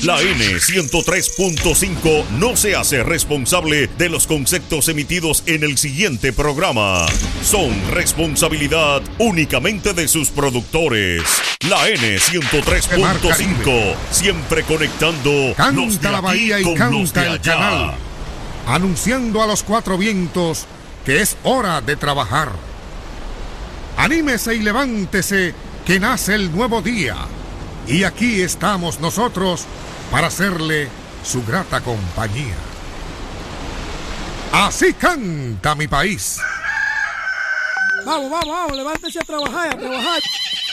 La N103.5 no se hace responsable de los conceptos emitidos en el siguiente programa. Son responsabilidad únicamente de sus productores. La N103.5, siempre conectando canta los de la aquí bahía y con canta los de el allá. canal, anunciando a los cuatro vientos que es hora de trabajar. Anímese y levántese, que nace el nuevo día. Y aquí estamos nosotros para hacerle su grata compañía. Así canta mi país. Vamos, levántese a trabajar,